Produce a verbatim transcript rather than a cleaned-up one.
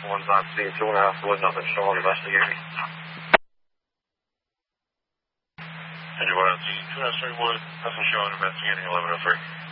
One's on scene, two and a half wood, nothing showing, investigating. And you went on scene, two and a half wood, nothing showing, investigating eleven oh three.